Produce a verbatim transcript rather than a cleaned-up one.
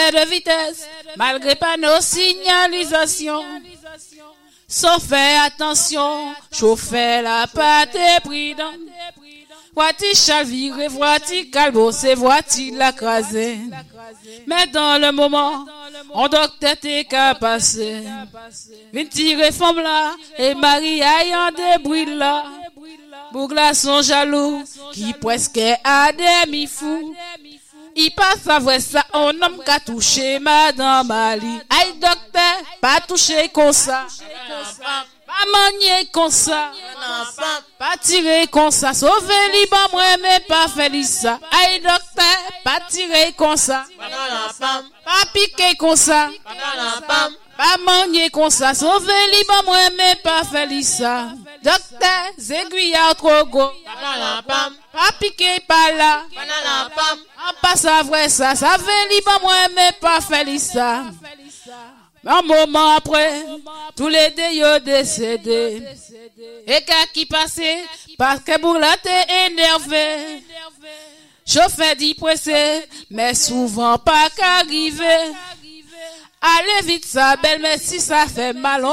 excès de vitesse, malgré pas nos signalisations. Sauf faire attention, chauffer la pâte et prudent. Voici chalviré, voici calbo, c'est voici la crasée. Mais dans le moment, on doit t'être qu'à passer. Vine tirer femme là, et Marie ayant des bruits là. Bougla sont jaloux, qui presque a demi fou. Il passe à vrai ça, un homme qui a touché Madame Ali. Aïe docteur, pas touché comme ça. Pas manier comme ça. Pas tirer comme ça. Sauver Liban, moi, mais pas faire ça. Aïe docteur, pas tirer comme ça. Pas piquer comme ça. Pas manier comme ça. Sauver Liban, moi, mais pas faire ça. Docteur, aiguillard trop gros. Pas piquer par là. On passe à vrai ça. Ça fait Liban, moi, mais pas faire ça. Un moment après, tous les deux sont décédés. Et qu'à qui passait, parce que Bougla t'est énervé. Chauffeur dit pressé, mais souvent pas qu'arriver. Allez vite ça, belle, mais si ça fait mal,